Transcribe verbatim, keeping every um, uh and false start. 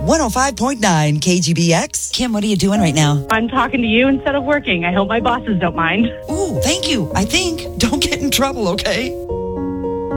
one oh five point nine K G B X. Kim, what are you doing right now? I'm talking to you instead of working. I hope my bosses don't mind. Ooh, thank you. I think. Don't get in trouble, okay?